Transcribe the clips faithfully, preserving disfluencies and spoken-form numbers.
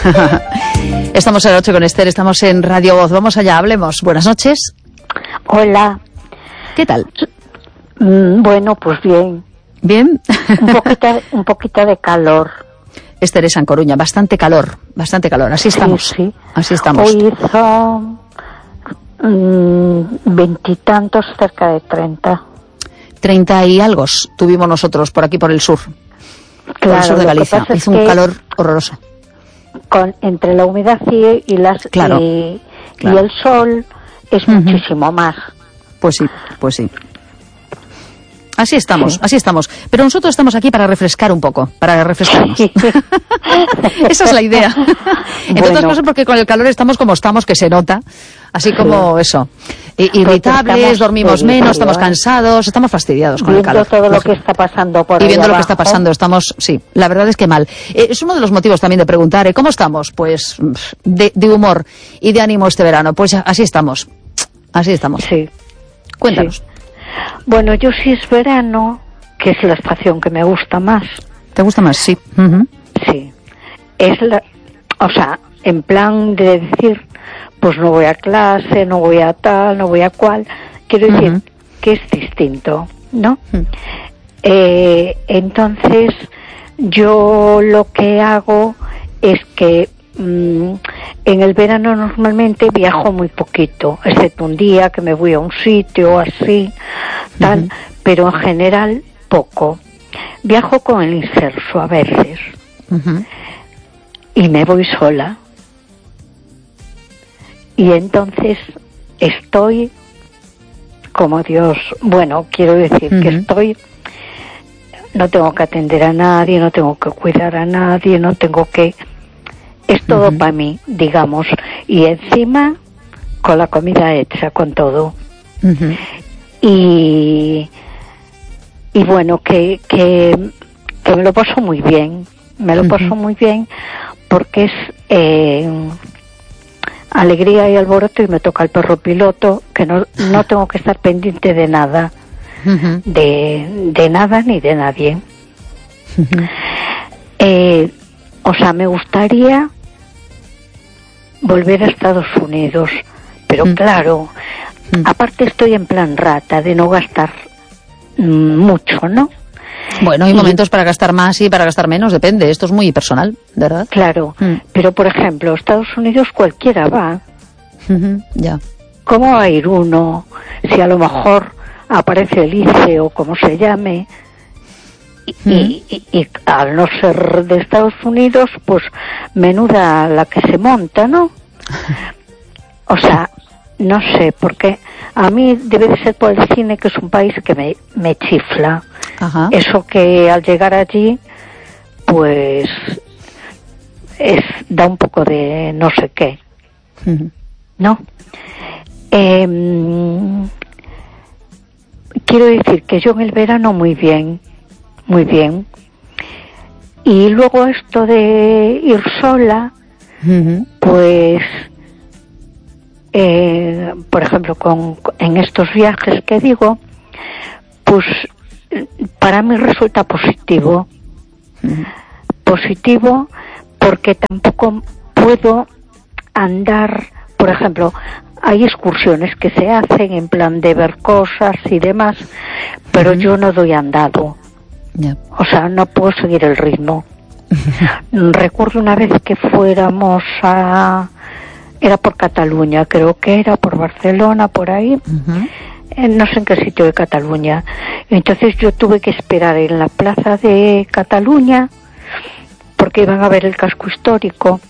Estamos en la noche con Esther, estamos en Radio Voz. Vamos allá, hablemos. Buenas noches. Hola. ¿Qué tal? Mm, bueno, pues bien. ¿Bien? Un poquito, un poquito de calor. Esther es en Coruña, bastante calor, bastante calor. Así estamos. Sí, sí. Así estamos. Hoy hizo veintitantos, mm, cerca de treinta. Treinta y algo tuvimos nosotros por aquí, por el sur. Claro, por el sur de Galicia. Es hizo un calor horroroso. Con, entre la humedad y, y, las, claro, y, claro. y el sol es uh-huh. muchísimo más. Pues sí, pues sí. Así estamos, sí. así estamos. Pero nosotros estamos aquí para refrescar un poco, para refrescarnos. Esa es la idea. Entre otras bueno. cosas porque con el calor estamos como estamos, que se nota. Así como sí. eso. Irritables, dormimos menos, estamos cansados, estamos fastidiados con viendo el calor. todo lo que está pasando por Y viendo ahí lo abajo. que está pasando, estamos, sí, la verdad es que mal. Eh, es uno de los motivos también de preguntar, ¿eh? ¿Cómo estamos? Pues de, de humor y de ánimo este verano. Pues así estamos, así estamos. Sí. Cuéntanos. Sí. Bueno, yo si es verano, que es la estación que me gusta más. ¿Te gusta más? Sí. Uh-huh. Sí. Es la, o sea, en plan de decir, pues no voy a clase, no voy a tal, no voy a cual. Quiero decir uh-huh. que es distinto, ¿no? Uh-huh. Eh, entonces, yo lo que hago es que mmm, en el verano normalmente viajo muy poquito, excepto un día que me voy a un sitio así, tal, uh-huh. pero en general poco. Viajo con el inserso a veces uh-huh. y me voy sola. Y entonces estoy como Dios, bueno, quiero decir uh-huh. que estoy, no tengo que atender a nadie, no tengo que cuidar a nadie, no tengo que... Es todo uh-huh. para mí, digamos. Y encima, con la comida hecha, con todo. Uh-huh. Y... Y bueno, que, que, que me lo paso muy bien. Me lo uh-huh. paso muy bien porque es eh, alegría y alboroto y me toca el perro piloto, que no, no tengo que estar pendiente de nada. Uh-huh. De, de nada ni de nadie. Uh-huh. Eh, o sea, me gustaría volver a Estados Unidos, pero mm. claro, mm. aparte estoy en plan rata de no gastar mm, mucho, ¿no? Bueno, hay y, momentos para gastar más y para gastar menos, depende, esto es muy personal, ¿verdad? Claro, mm. pero por ejemplo, Estados Unidos cualquiera va. Uh-huh, ya. ¿Cómo va a ir uno si a lo mejor aparece el I C E o como se llame? Y, y, y, y al no ser de Estados Unidos, pues menuda la que se monta, ¿no? O sea, no sé, porque a mí debe de ser por el cine, que es un país que me, me chifla. Ajá. Eso que al llegar allí, pues es da un poco de no sé qué, uh-huh. ¿no? Eh, quiero decir que yo en el verano muy bien, muy bien. Y luego esto de ir sola, uh-huh. pues, eh, por ejemplo, con, en estos viajes que digo, pues para mí resulta positivo. Uh-huh. Positivo porque tampoco puedo andar, por ejemplo, hay excursiones que se hacen en plan de ver cosas y demás, pero uh-huh. yo no doy andado. Yeah. O sea, no puedo seguir el ritmo. Recuerdo una vez que fuéramos a... Era por Cataluña, creo que era por Barcelona, por ahí. Uh-huh. Eh, no sé en qué sitio de Cataluña. Entonces yo tuve que esperar en la plaza de Cataluña porque iban a ver el casco histórico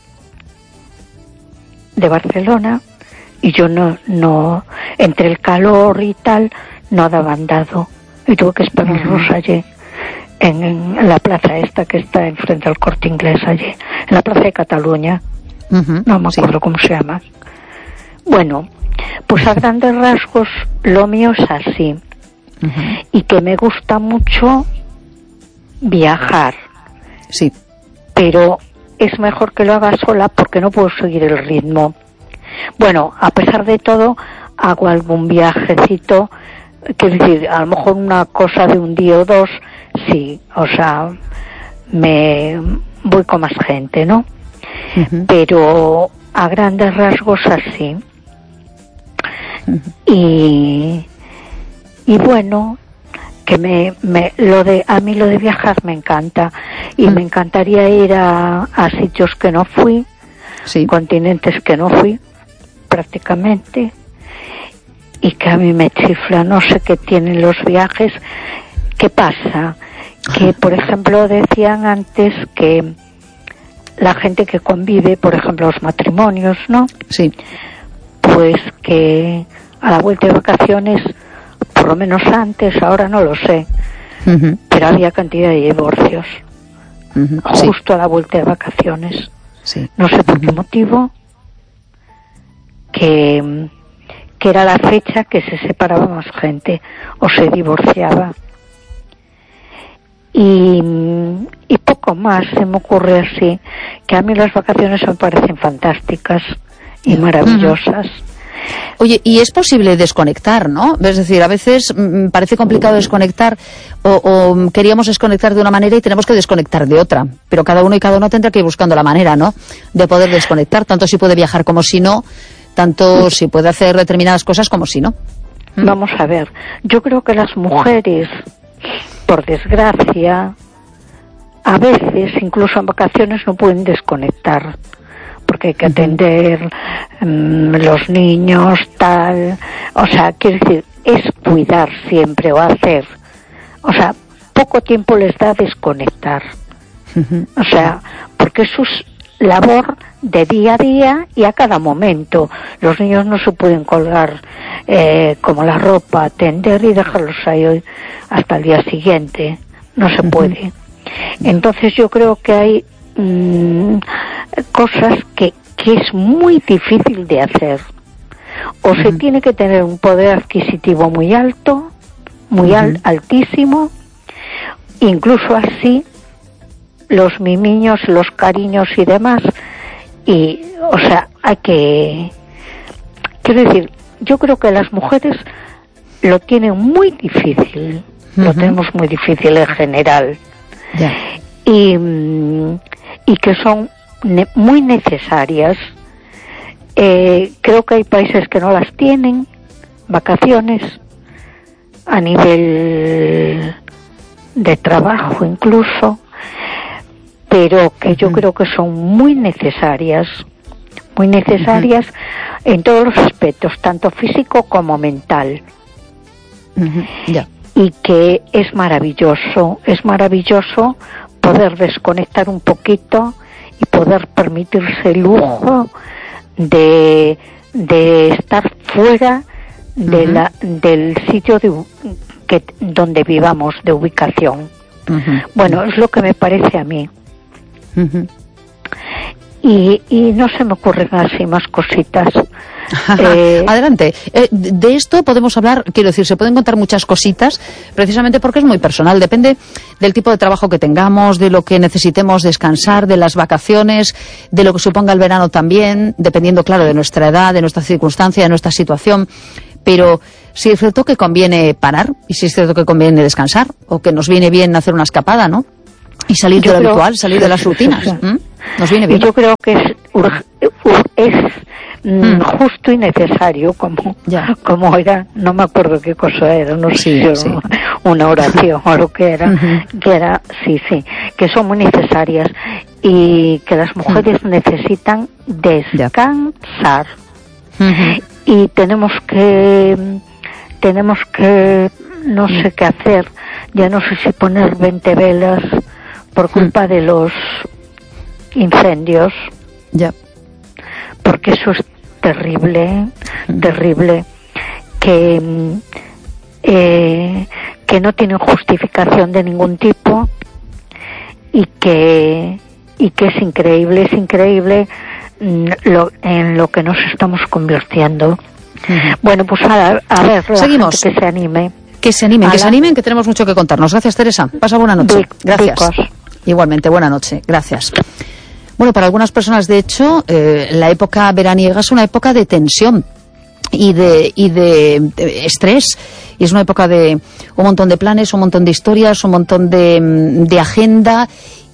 de Barcelona y yo no, no entre el calor y tal, no daba andado. Y tuve que esperarlos uh-huh. allí. En, en la plaza esta que está enfrente al Corte Inglés allí, en la plaza de Cataluña, uh-huh, no me acuerdo sí. cómo se llama. Bueno, pues a grandes rasgos lo mío es así, uh-huh. y que me gusta mucho viajar, sí, pero es mejor que lo haga sola porque no puedo seguir el ritmo. Bueno, a pesar de todo hago algún viajecito, quiero decir, a lo mejor una cosa de un día o dos. Sí, o sea, me voy con más gente, ¿no? uh-huh. pero a grandes rasgos así. Uh-huh. Y, y bueno, que me, me lo de a mí lo de viajar me encanta y uh-huh. me encantaría ir a, a sitios que no fui, sí. continentes que no fui prácticamente, y que a mí me chifla, no sé qué tienen los viajes. ¿Qué pasa? Que, por ejemplo, decían antes que la gente que convive, por ejemplo, los matrimonios, ¿no? Sí. Pues que a la vuelta de vacaciones, por lo menos antes, ahora no lo sé, uh-huh. pero había cantidad de divorcios. Uh-huh. Justo sí. a la vuelta de vacaciones. Sí. No sé por uh-huh. qué motivo, que... que era la fecha que se separaba más gente o se divorciaba. Y, y poco más se me ocurre así, que a mí las vacaciones me parecen fantásticas y maravillosas. Uh-huh. Oye, y es posible desconectar, ¿no? Es decir, a veces mm, parece complicado desconectar o, o queríamos desconectar de una manera y tenemos que desconectar de otra, pero cada uno y cada uno tendrá que ir buscando la manera, ¿no?, de poder desconectar, tanto si puede viajar como si no, tanto si puede hacer determinadas cosas como si no. Vamos a ver, yo creo que las mujeres, por desgracia, a veces, incluso en vacaciones, no pueden desconectar, porque hay que atender um, los niños, tal, o sea, quiero decir, es cuidar siempre o hacer, o sea, poco tiempo les da desconectar, o sea, porque eso es labor de día a día y a cada momento. Los niños no se pueden colgar eh, como la ropa, atender y dejarlos ahí hoy hasta el día siguiente, no se puede. Entonces yo creo que hay mmm, cosas que, que es muy difícil de hacer, o se tiene que tener un poder adquisitivo muy alto, muy al, altísimo, incluso así los mimiños, los cariños y demás, y, o sea, hay que, quiero decir, yo creo que las mujeres lo tienen muy difícil, uh-huh. lo tenemos muy difícil en general, yeah. y, y que son ne- muy necesarias. Eh, creo que hay países que no las tienen, vacaciones, a nivel de trabajo incluso, pero que yo creo que son muy necesarias, muy necesarias uh-huh. en todos los aspectos, tanto físico como mental. Uh-huh. Yeah. Y que es maravilloso, es maravilloso poder desconectar un poquito y poder permitirse el lujo de, de estar fuera de uh-huh. la, del sitio de, que, donde vivamos, de ubicación. Uh-huh. Bueno, es lo que me parece a mí. Uh-huh. Y, y no se me ocurren así más cositas. eh... Adelante. Eh, de esto podemos hablar, quiero decir, se pueden contar muchas cositas, precisamente porque es muy personal. Depende del tipo de trabajo que tengamos, de lo que necesitemos descansar, de las vacaciones, de lo que suponga el verano también, dependiendo, claro, de nuestra edad, de nuestra circunstancia, de nuestra situación. Pero sí es cierto que conviene parar, y sí es cierto que conviene descansar, o que nos viene bien hacer una escapada, ¿no? Y salir de lo creo, habitual, salir de las rutinas. ¿Mm? Nos viene bien. Yo creo que es, es mm. justo y necesario, como, como era, no me acuerdo qué cosa era, no sí, sé, sí. una oración o lo que era, uh-huh. que era, sí, sí, que son muy necesarias y que las mujeres uh-huh. necesitan descansar. Uh-huh. Y tenemos que, tenemos que, no uh-huh. sé qué hacer, ya no sé si poner veinte velas por culpa de los incendios, ya, porque eso es terrible, terrible, que eh, que no tienen justificación de ningún tipo y que y que es increíble, es increíble lo, en lo que nos estamos convirtiendo. Uh-huh. Bueno, pues a, a ver, la seguimos. Gente que se anime. Que se animen, que se animen, que tenemos mucho que contarnos. Gracias, Teresa. Pasa buena noche. Gracias. Ricos. Igualmente, buena noche. Gracias. Bueno, para algunas personas, de hecho, eh, la época veraniega es una época de tensión y de, y de, de estrés. Y es una época de un montón de planes, un montón de historias, un montón de, de agenda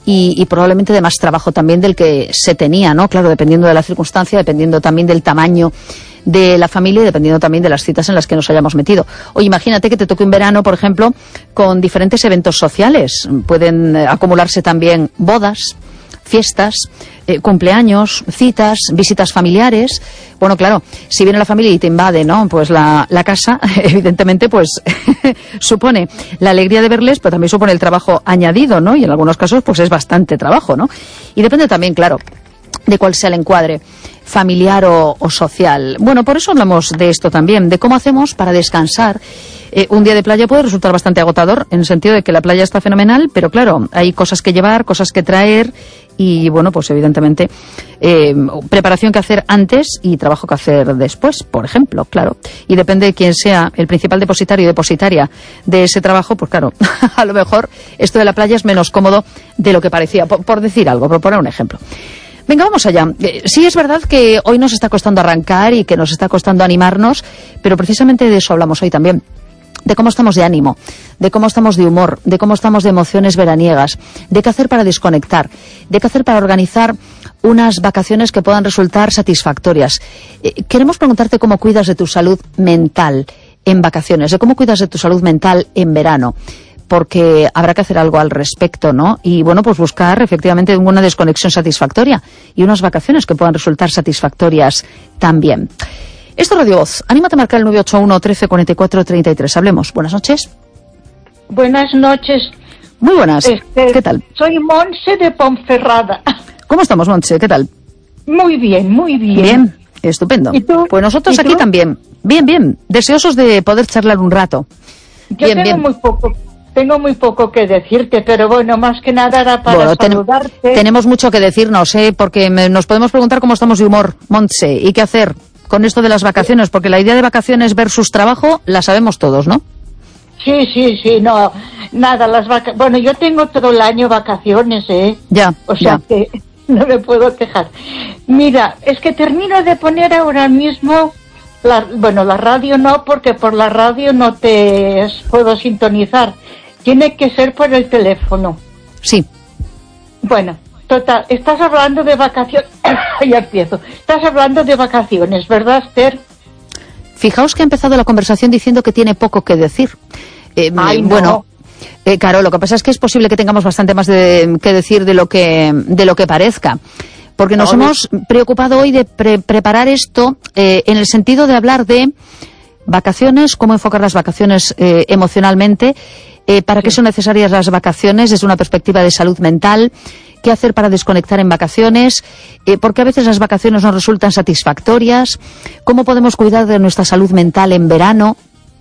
y, y probablemente de más trabajo también del que se tenía, ¿no? Claro, dependiendo de la circunstancia, dependiendo también del tamaño de la familia y dependiendo también de las citas en las que nos hayamos metido. Oye, imagínate que te toque un verano, por ejemplo, con diferentes eventos sociales. Pueden eh, acumularse también bodas, fiestas, eh, cumpleaños, citas, visitas familiares. Bueno, claro, si viene la familia y te invade, ¿no?, pues la, la casa, evidentemente, pues supone la alegría de verles, pero también supone el trabajo añadido, ¿no? Y en algunos casos, pues es bastante trabajo, ¿no? Y depende también, claro, de cuál sea el encuadre familiar o, o social. Bueno, por eso hablamos de esto también, de cómo hacemos para descansar. Eh, un día de playa puede resultar bastante agotador, en el sentido de que la playa está fenomenal, pero claro, hay cosas que llevar, cosas que traer y, bueno, pues evidentemente eh, preparación que hacer antes y trabajo que hacer después, por ejemplo, claro. Y depende de quién sea el principal depositario y depositaria de ese trabajo, pues claro, a lo mejor esto de la playa es menos cómodo de lo que parecía, por, por decir algo, por poner un ejemplo. Venga, vamos allá. Eh, sí es verdad que hoy nos está costando arrancar y que nos está costando animarnos, pero precisamente de eso hablamos hoy también. De cómo estamos de ánimo, de cómo estamos de humor, de cómo estamos de emociones veraniegas, de qué hacer para desconectar, de qué hacer para organizar unas vacaciones que puedan resultar satisfactorias. Eh, queremos preguntarte cómo cuidas de tu salud mental en vacaciones, de cómo cuidas de tu salud mental en verano, porque habrá que hacer algo al respecto, ¿no? Y bueno, pues buscar efectivamente una desconexión satisfactoria y unas vacaciones que puedan resultar satisfactorias también. Esto es Radio Voz. Anímate a marcar el nueve ocho uno, trece, cuarenta y cuatro, treinta y tres. Hablemos. Buenas noches. Buenas noches. Muy buenas. Este, ¿Qué tal? Soy Montse de Ponferrada. ¿Cómo estamos, Montse? ¿Qué tal? Muy bien, muy bien. Bien, estupendo. ¿Y tú? Pues nosotros ¿Y aquí tú? también. Bien, bien. Deseosos de poder charlar un rato. Yo bien, tengo bien. muy poco, tengo muy poco que decirte, pero bueno, más que nada era para Bueno, ten- saludarte. tenemos mucho que decirnos, ¿eh? Porque me- nos podemos preguntar cómo estamos de humor, Montse, y qué hacer con esto de las vacaciones, porque la idea de vacaciones versus trabajo la sabemos todos, ¿no? Sí, sí, sí, no, nada, las vacaciones. Bueno, yo tengo todo el año vacaciones, ¿eh? Ya, O sea ya. que no me puedo quejar. Mira, es que termino de poner ahora mismo, la, bueno, la radio no, porque por la radio no te es- puedo sintonizar. Tiene que ser por el teléfono. Sí. Bueno, total, estás hablando de vacaciones. Ya empiezo. Estás hablando de vacaciones, ¿verdad, Esther? Fijaos que ha empezado la conversación diciendo que tiene poco que decir. Eh, Ay, no. Bueno, eh, claro, lo que pasa es que es posible que tengamos bastante más de, que decir de lo que, de lo que parezca. Porque nos No, hemos preocupado hoy de pre- preparar esto eh, en el sentido de hablar de vacaciones, cómo enfocar las vacaciones eh, emocionalmente, eh, para qué son necesarias las vacaciones desde una perspectiva de salud mental, qué hacer para desconectar en vacaciones, eh, porque a veces las vacaciones no resultan satisfactorias, cómo podemos cuidar de nuestra salud mental en verano,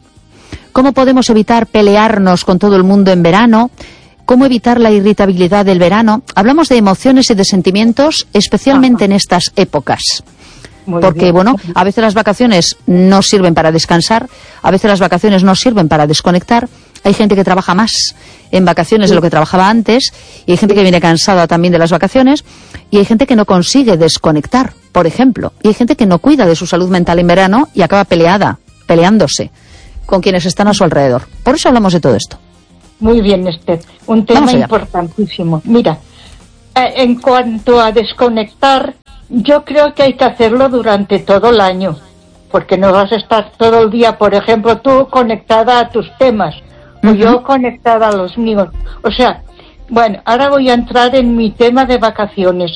cómo podemos evitar pelearnos con todo el mundo en verano, cómo evitar la irritabilidad del verano. Hablamos de emociones y de sentimientos, especialmente en estas épocas. Muy Porque, bien. bueno, a veces las vacaciones no sirven para descansar, a veces las vacaciones no sirven para desconectar. Hay gente que trabaja más en vacaciones de lo que trabajaba antes, y hay gente que viene cansada también de las vacaciones, y hay gente que no consigue desconectar, por ejemplo. Y hay gente que no cuida de su salud mental en verano y acaba peleada, peleándose con quienes están a su alrededor. Por eso hablamos de todo esto. Muy bien, Esther. Un tema Vamos allá. importantísimo. Mira, eh, en cuanto a desconectar, yo creo que hay que hacerlo durante todo el año, porque no vas a estar todo el día, por ejemplo, tú conectada a tus temas, o Ujú. yo conectada a los míos. O sea, bueno, ahora voy a entrar en mi tema de vacaciones.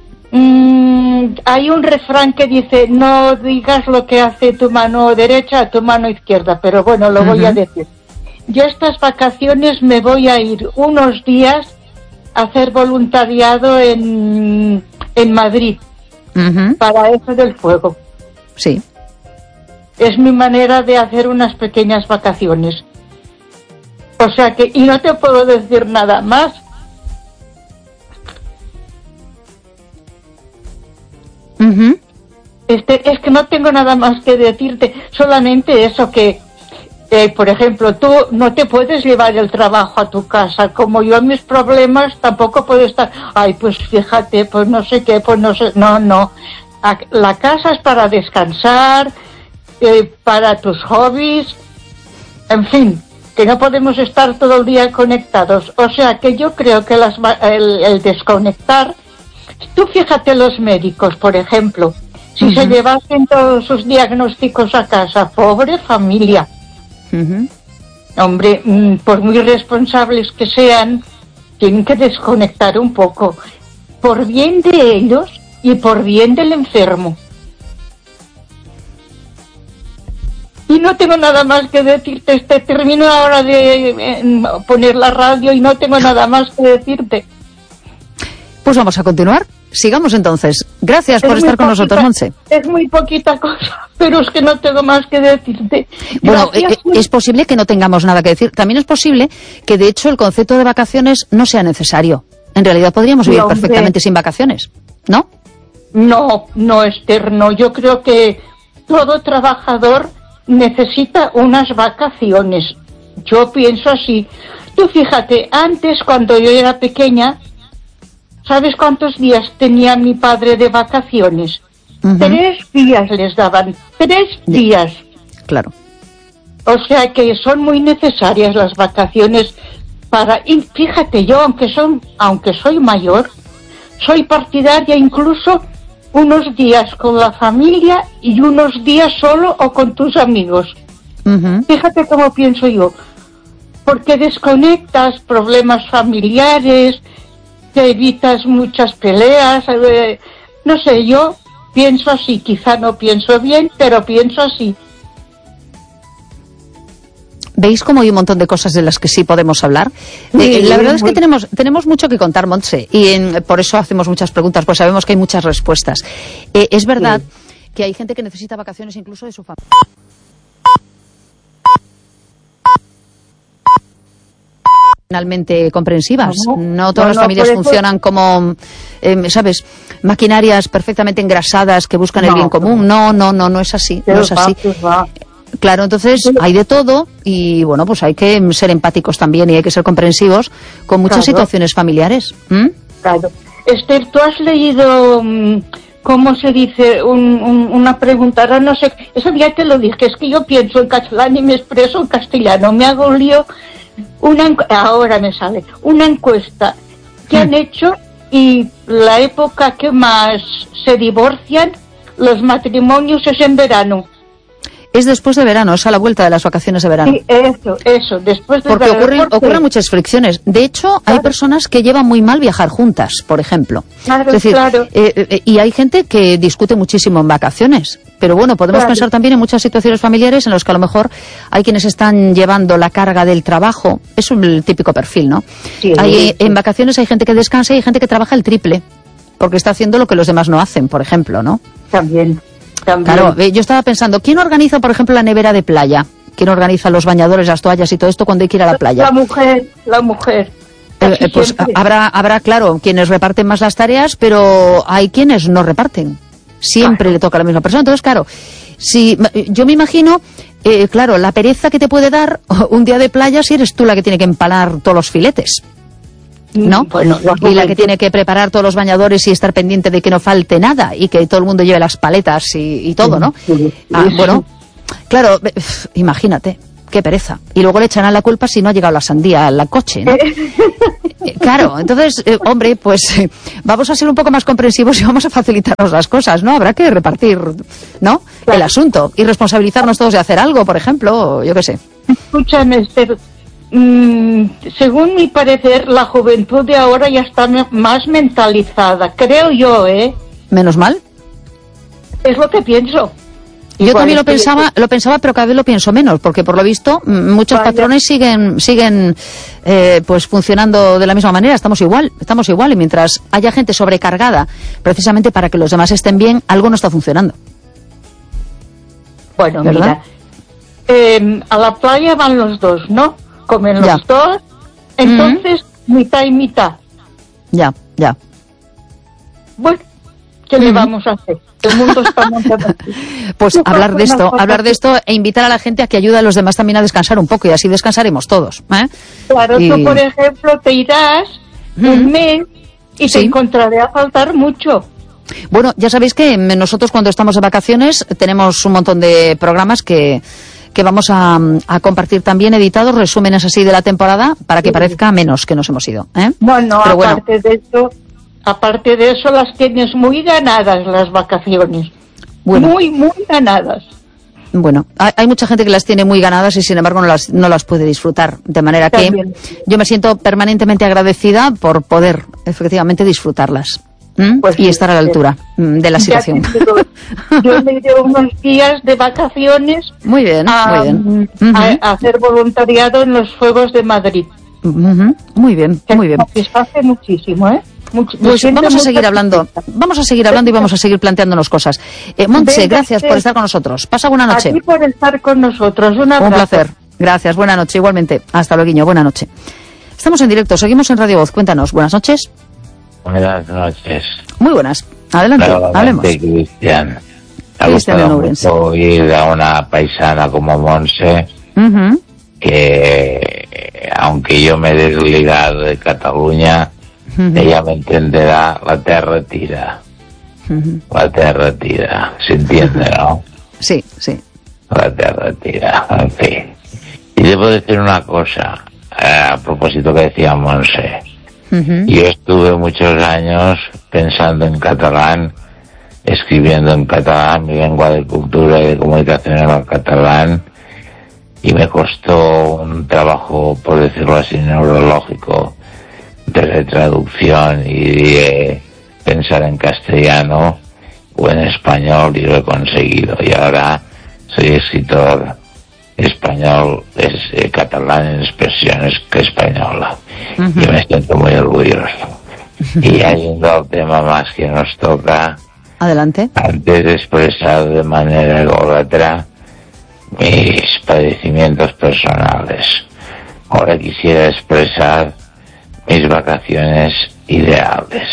Mm, hay un refrán que dice, no digas lo que hace tu mano derecha a tu mano izquierda, pero bueno, lo voy a Ujú. decir. Yo estas vacaciones me voy a ir unos días a hacer voluntariado en, en Madrid, Ujú. para eso del fuego. Sí. Es mi manera de hacer unas pequeñas vacaciones. O sea que, y no te puedo decir nada más. Ujú. Este, es que no tengo nada más que decirte, solamente eso que, eh, por ejemplo, tú no te puedes llevar el trabajo a tu casa, como yo mis problemas tampoco puedo estar, ay, pues fíjate, pues no sé qué, pues no sé, no, no. A- La casa es para descansar, eh, para tus hobbies, en fin, que no podemos estar todo el día conectados. O sea que yo creo que las, el, el desconectar, tú fíjate los médicos, por ejemplo, si uh-huh. se llevasen todos sus diagnósticos a casa, pobre familia. Uh-huh. Hombre, por muy responsables que sean, tienen que desconectar un poco, por bien de ellos y por bien del enfermo. Y no tengo nada más que decirte, este termino ahora de eh, poner la radio y no tengo nada más que decirte. Pues vamos a continuar. Sigamos entonces. Gracias es por estar con poquita, nosotros, Montse. Es muy poquita cosa, pero es que no tengo más que decirte. Bueno, eh, es posible que no tengamos nada que decir. También es posible que, de hecho, el concepto de vacaciones no sea necesario. En realidad podríamos vivir no, perfectamente sin vacaciones, ¿no? No, no, Esther, no. Yo creo que todo trabajador necesita unas vacaciones. Yo pienso así. Tú fíjate, antes cuando yo era pequeña, ¿sabes cuántos días tenía mi padre de vacaciones? Uh-huh. Tres días les daban, tres días. Claro. O sea que son muy necesarias las vacaciones para... Y fíjate, yo aunque son, aunque soy mayor, soy partidaria incluso unos días con la familia y unos días solo o con tus amigos. Uh-huh. Fíjate cómo pienso yo. Porque desconectas problemas familiares, te evitas muchas peleas, eh, no sé, yo pienso así, quizá no pienso bien, pero pienso así. ¿Veis cómo hay un montón de cosas de las que sí podemos hablar? Sí, eh, la verdad muy... es que tenemos tenemos mucho que contar, Montse, y en, por eso hacemos muchas preguntas, pues sabemos que hay muchas respuestas. Eh, es verdad sí. que hay gente que necesita vacaciones incluso de su familia. Finalmente comprensivas. No, no todas no, las no, familias funcionan como, eh, ¿sabes? Maquinarias perfectamente engrasadas que buscan no, el bien común. No, no, no, no es así. No es así. Va, Claro, entonces hay de todo y bueno, pues hay que ser empáticos también y hay que ser comprensivos con muchas claro. situaciones familiares. ¿Mm? Claro. Esther, ¿tú has leído, cómo se dice, un, un, una pregunta? Ahora no sé, eso ya te lo dije, es que yo pienso en catalán y me expreso en castellano, me hago un lío. Una ahora me sale una encuesta que hmm. han hecho y la época que más se divorcian los matrimonios es en verano. Es después de verano, es a la vuelta de las vacaciones de verano. Sí, eso, eso, después de Porque verano. Ocurren, porque ocurren muchas fricciones. De hecho, claro. hay personas que llevan muy mal viajar juntas, por ejemplo. Claro, es decir, claro. Eh, eh, y hay gente que discute muchísimo en vacaciones. Pero bueno, podemos claro. pensar también en muchas situaciones familiares en las que a lo mejor hay quienes están llevando la carga del trabajo. Es un típico perfil, ¿no? Sí, hay, sí. En vacaciones hay gente que descansa y hay gente que trabaja el triple, porque está haciendo lo que los demás no hacen, por ejemplo, ¿no? También. También. Claro, yo estaba pensando, ¿quién organiza, por ejemplo, la nevera de playa? ¿Quién organiza los bañadores, las toallas y todo esto cuando hay que ir a la playa? La mujer, la mujer. Eh, pues habrá, habrá, claro, quienes reparten más las tareas, pero hay quienes no reparten. Siempre claro. le toca a la misma persona. Entonces, claro, si yo me imagino, eh, claro, la pereza que te puede dar un día de playa si eres tú la que tiene que empalar todos los filetes. ¿No? Bueno, y la que tiene que preparar todos los bañadores y estar pendiente de que no falte nada y que todo el mundo lleve las paletas y, y todo, ¿no? Ah, bueno, claro, imagínate, qué pereza. Y luego le echarán la culpa si no ha llegado la sandía al coche, ¿no? Claro, entonces, eh, hombre, pues eh, vamos a ser un poco más comprensivos y vamos a facilitarnos las cosas, ¿no? Habrá que repartir, ¿no? Claro. El asunto y responsabilizarnos todos de hacer algo, por ejemplo, yo qué sé. Escúchame, Esther. Mm, según mi parecer, la juventud de ahora ya está me- más mentalizada, creo yo, ¿eh? Menos mal. Es lo que pienso. Yo Igual también lo pensaba, lo pensaba, pero cada vez lo pienso menos, porque por lo visto muchos Vaya. patrones siguen, siguen, eh, pues funcionando de la misma manera. Estamos igual, estamos igual, y mientras haya gente sobrecargada, precisamente para que los demás estén bien, algo no está funcionando. Bueno, ¿verdad? Mira, eh, a la playa van los dos, ¿no? Comen los ya. dos, entonces mm-hmm. mitad y mitad. Ya, ya. Bueno, ¿qué mm-hmm. le vamos a hacer? El mundo está montado. Pues hablar de esto, hablar de esto e invitar a la gente a que ayude a los demás también a descansar un poco y así descansaremos todos. ¿eh? Claro, y... tú por ejemplo te irás mm-hmm. un mes y sí. te encontraré a faltar mucho. Bueno, ya sabéis que nosotros cuando estamos de vacaciones tenemos un montón de programas que... que vamos a, a compartir también editados, resúmenes así de la temporada, para que parezca menos que nos hemos ido, ¿eh? No, no, Pero aparte bueno. de eso, aparte de eso las tienes muy ganadas las vacaciones. Bueno. Muy, muy ganadas. Bueno, hay, hay mucha gente que las tiene muy ganadas y sin embargo no las, no las puede disfrutar, de manera que También. yo me siento permanentemente agradecida por poder efectivamente disfrutarlas. ¿Mm? Pues y sí, estar a la sí. altura mm, de la Ya situación. te digo, yo me llevo unos días de vacaciones Muy bien, a, muy bien. a- Ujú, a hacer voluntariado en los Fuegos de Madrid. ujú, muy bien, Que muy bien. me satisface muchísimo, ¿eh? Much- me Pues siento vamos a muy seguir hablando, satisfecha. vamos a seguir hablando y vamos a seguir planteándonos cosas. Eh, Montse, Venga, gracias por sí. estar con nosotros. Pasa buena A noche. ti por estar con nosotros. Un Un abrazo. placer. Gracias, buena noche igualmente. Hasta luego, buena noche. Estamos en directo, seguimos en Radio Voz. Cuéntanos, buenas noches. Buenas noches. Muy buenas. Adelante, Nuevamente, hablemos. Cristian. Me ha Cristian gustado en Ourense. mucho oír a una paisana como Montse, Ujú, que aunque yo me he desligado de Cataluña, ujú, ella me entenderá, la terra tira. ujú. La terra tira. ¿Se entiende, no? Sí, sí. La terra tira, en fin. Y debo decir una cosa, eh, a propósito que decía Montse. Ujú, Yo estuve muchos años pensando en catalán, escribiendo en catalán, mi lengua de cultura y de comunicación era el catalán, y me costó un trabajo, por decirlo así, neurológico, de retraducción y de pensar en castellano o en español, y lo he conseguido. Y ahora soy escritor español, es eh, catalán en expresiones que española. ujú. Y me siento muy orgulloso. Y hay un tema más que nos toca. Adelante. Antes he expresado de manera ególatra mis padecimientos personales. Ahora quisiera expresar mis vacaciones ideales.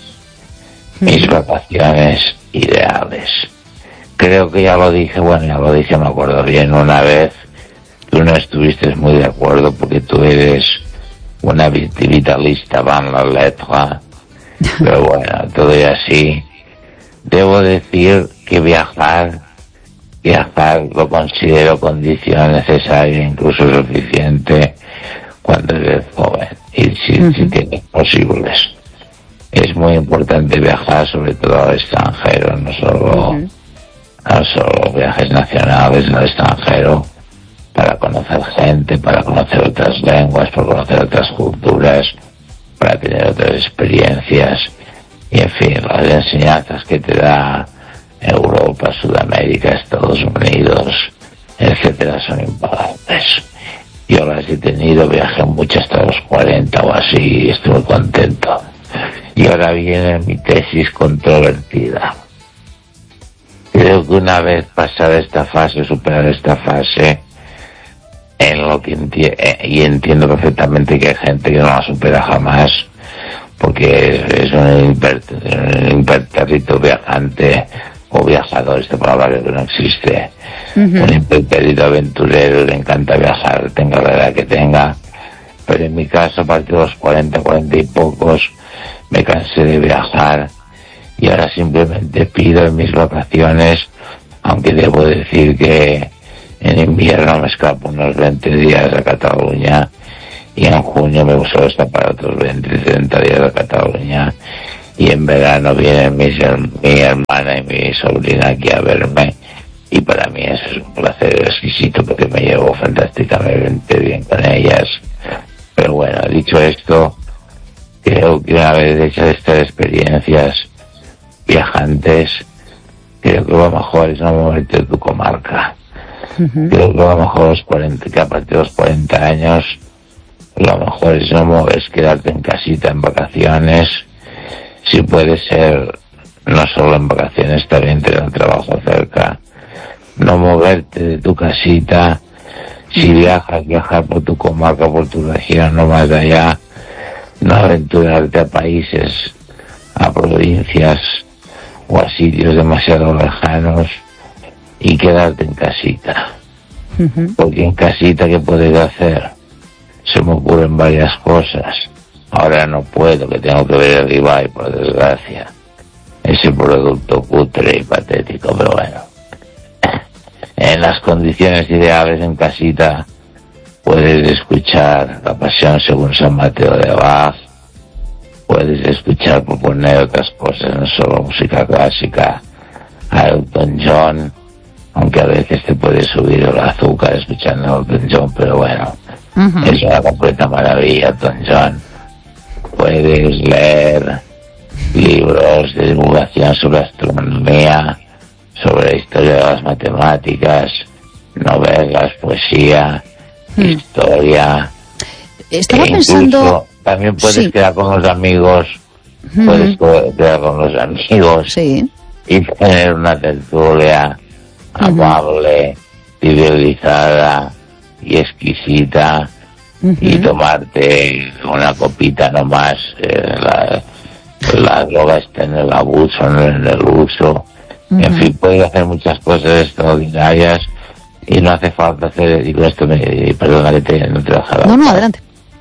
Mis vacaciones ideales. Creo que ya lo dije, bueno, ya lo dije, me acuerdo bien una vez. Tú no estuviste muy de acuerdo porque tú eres una vitalista van la letra. Pero bueno, todo es así. Debo decir que viajar, viajar lo considero condición necesaria, incluso suficiente, cuando eres joven y si, Uh-huh. si tienes posibles. Es muy importante viajar, sobre todo al extranjero, no solo, Uh-huh. no solo viajes nacionales al extranjero, para conocer gente, para conocer otras lenguas, para conocer otras culturas, para tener otras experiencias. Y en fin, las enseñanzas que te da Europa, Sudamérica, Estados Unidos, etcétera, son impagables. Yo las he tenido, viajé mucho hasta los cuarenta o así, y estuve contento. Y ahora viene mi tesis controvertida. Creo que una vez pasada esta fase, superar esta fase, en lo que enti- eh, y entiendo perfectamente que hay gente que no la supera jamás, porque es un imper- un impertérrito viajante o viajador, esta palabra que no existe, Ujú. un impertérrito aventurero, le encanta viajar, tenga la edad que tenga, pero en mi caso, a partir de los cuarenta, cuarenta y pocos, me cansé de viajar y ahora simplemente pido en mis vacaciones, aunque debo decir que en invierno me escapo unos veinte días a Cataluña y en junio me suelo escapar otros veinte, treinta días a Cataluña, y en verano vienen mis, her- mi hermana y mi sobrina aquí a verme, y para mí eso es un placer exquisito porque me llevo fantásticamente bien con ellas. Pero bueno, dicho esto, creo que una vez hechas estas experiencias viajantes, creo que lo mejor es no moverte de tu comarca. Ujú. Creo que lo mejor es cuarenta, que a partir de los cuarenta años, lo mejor es no mo- es quedarte en casita en vacaciones. Si puede ser, no solo en vacaciones, también tener trabajo cerca. No moverte de tu casita. Si viajas, viajar por tu comarca, por tu región, no más de allá. No aventurarte a países, a provincias o a sitios demasiado lejanos y quedarte en casita. Ujú. Porque en casita, ¿qué puedes hacer? Se me ocurren varias cosas. Ahora no puedo, que tengo que ver el Ibai, por desgracia. Ese producto cutre y patético, pero bueno. En las condiciones ideales en casita puedes escuchar La Pasión según San Mateo de Bach, puedes escuchar, por poner otras cosas, no solo música clásica, a Elton John, aunque a veces te puede subir el azúcar escuchando a Elton John, pero bueno, uh-huh. es una completa maravilla Elton John. Puedes leer libros de divulgación sobre astronomía, sobre la historia de las matemáticas, novelas, poesía, hmm. historia. Estaba pensando... También puedes sí. quedar con los amigos, hmm. puedes quedar con los amigos sí. y tener una tertulia amable, hmm. civilizada y exquisita, hmm. y tomarte una copita nomás. Eh, la, la droga está en el abuso, no en el uso. Uh-huh. En fin, puedes hacer muchas cosas extraordinarias y no hace falta hacer, y con esto me, perdona que te, no te he dejado. No, no, adelante.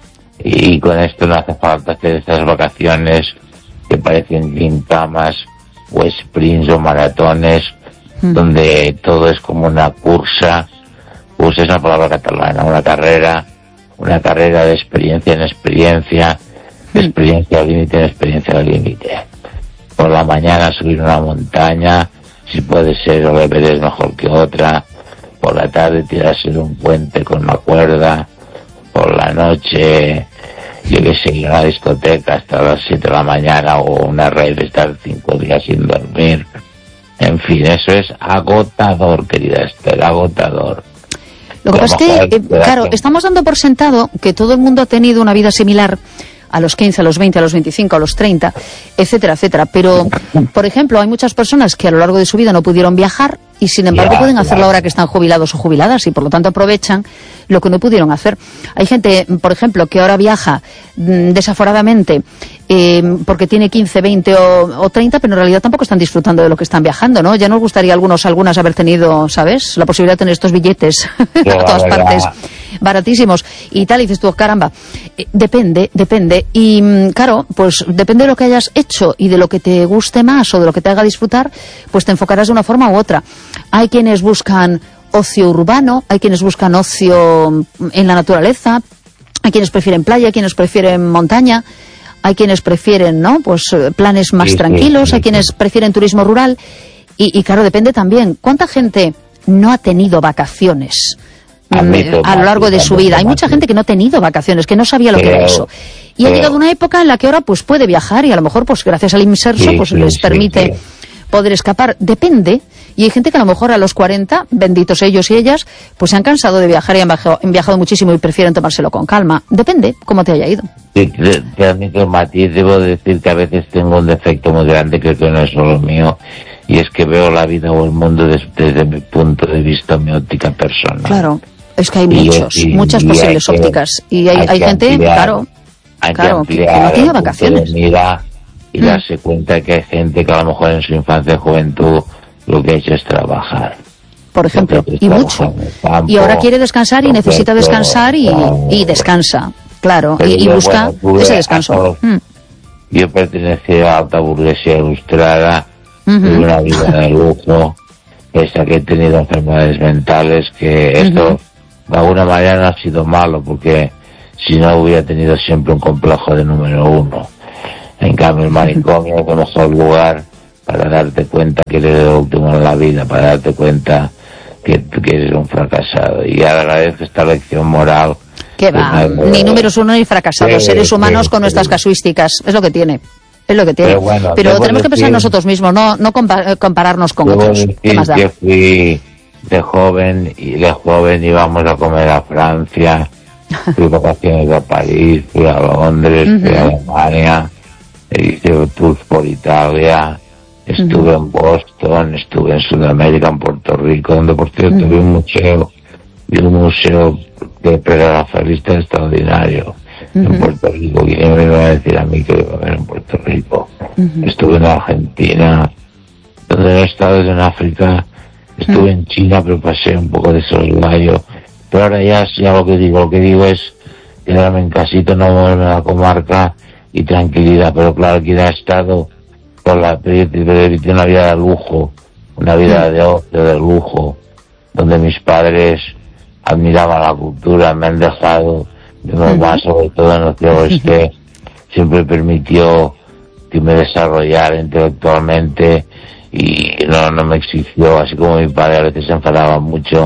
Y con esto no hace falta hacer estas vacaciones que parecen gincamas o sprints o maratones, uh-huh. donde todo es como una cursa. Cursa es una palabra catalana, una carrera, una carrera de experiencia en experiencia, de uh-huh. experiencia al límite en experiencia al límite. Por la mañana subir una montaña, si puede ser o es mejor que otra. Por la tarde tirarse de un puente con una cuerda. Por la noche, yo que sé, ir a una discoteca hasta las siete de la mañana o una rave, estar cinco días sin dormir. En fin, eso es agotador, querida Esther, agotador. Lo que pasa es que, eh, claro, estamos dando por sentado que todo el mundo ha tenido una vida similar a los quince, a los veinte, a los veinticinco, a los treinta, etcétera, etcétera. Pero, por ejemplo, hay muchas personas que a lo largo de su vida no pudieron viajar y, sin embargo, yeah, pueden hacerlo yeah. ahora que están jubilados o jubiladas y, por lo tanto, aprovechan lo que no pudieron hacer. Hay gente, por ejemplo, que ahora viaja mmm, desaforadamente eh, porque tiene quince, veinte o, o treinta, pero en realidad tampoco están disfrutando de lo que están viajando, ¿no? Ya nos gustaría a algunos, algunas haber tenido, ¿sabes?, la posibilidad de tener estos billetes yeah, a todas yeah. partes, baratísimos y tal, y dices tú, caramba, eh, depende, depende. Y claro, pues depende de lo que hayas hecho y de lo que te guste más o de lo que te haga disfrutar, pues te enfocarás de una forma u otra. Hay quienes buscan ocio urbano, hay quienes buscan ocio en la naturaleza, hay quienes prefieren playa, hay quienes prefieren montaña, hay quienes prefieren, ¿no?, pues planes más sí, tranquilos, sí, sí, hay quienes sí. prefieren turismo rural y, y claro, depende también. ¿Cuánta gente no ha tenido vacaciones a, a lo largo de su vida? Hay mucha gente que no ha tenido vacaciones, que no sabía lo que era eso. Y ha llegado una época en la que ahora pues puede viajar y a lo mejor pues gracias al inserso pues sí, les permite sí, sí. poder escapar. Depende. Y hay gente que a lo mejor a los cuarenta, benditos ellos y ellas, pues se han cansado de viajar y han viajado, han viajado muchísimo y prefieren tomárselo con calma. Depende cómo te haya ido. Sí, realmente, Matiz, debo decir que a veces tengo un defecto muy grande, creo que no es solo mío, y es que veo la vida o el mundo desde, desde mi punto de vista, mi óptica personal. Claro, es que hay muchos, y, muchas y posibles hay ópticas. Que, y hay, hay, hay gente, ampliar, claro, hay claro que, que, que no tiene vacaciones. Mira y mm. darse cuenta que hay gente que a lo mejor en su infancia y juventud lo que ha hecho es trabajar. Por ejemplo, y mucho. Campo, y ahora quiere descansar y necesita descansar y, y descansa, claro, y, y busca bueno, ese descanso. Mm. Yo pertenecía a la alta burguesía ilustrada, uh-huh. tuve una vida de lujo, pese a que he tenido enfermedades mentales, que uh-huh. esto de alguna manera no ha sido malo, porque si no hubiera tenido siempre un complejo de número uno. En cambio, el manicomio es el mejor lugar para darte cuenta que eres el último en la vida, para darte cuenta que, que eres un fracasado. Y agradezco esta lección moral. ¿Qué va? Me... Ni números uno ni fracasados, sí, seres humanos sí, con sí. nuestras casuísticas. Es lo que tiene. Es lo que tiene. Pero, bueno, Pero tenemos que pensar nosotros mismos, no, no compa- compararnos con otros. ¿Qué más da? Yo fui de joven, y de joven íbamos a comer a Francia, fui vacaciones a París, fui a Londres, uh-huh. fui a Alemania, hice tours por Italia. Estuve uh-huh. en Boston, estuve en Sudamérica, en Puerto Rico, donde por cierto uh-huh. vi un museo, vi un museo de prerrafaelista extraordinario uh-huh. en Puerto Rico. ¿Quién me iba a decir a mí que iba a ver en Puerto Rico? Uh-huh. Estuve en Argentina, donde no he estado en África, estuve uh-huh. en China, pero pasé un poco de soslayo. Pero ahora ya, ya lo que digo, lo que digo es quedarme en casita, no moverme a la comarca y tranquilidad. Pero claro, quien ha estado con la una vida de lujo, una vida de ocio, de lujo, donde mis padres admiraban la cultura, me han dejado de mamá, sobre todo en el que oeste, siempre permitió que me desarrollara intelectualmente y no, no me exigió, así como mi padre a veces se enfadaba mucho